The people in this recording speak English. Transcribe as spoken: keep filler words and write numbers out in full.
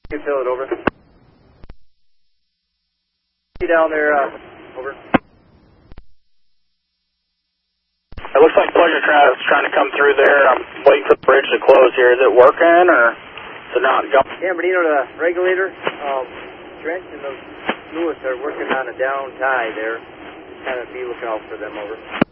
You fill it over. You down there, uh, over. It looks like Pleasure Travis is trying to come through there. I'm waiting for the bridge to close here. Is it working or is it not going? Yeah, Bernino, the regulator, um, Trent and the Lewis are working on a down tie there. Just kind of be looking out for them, over.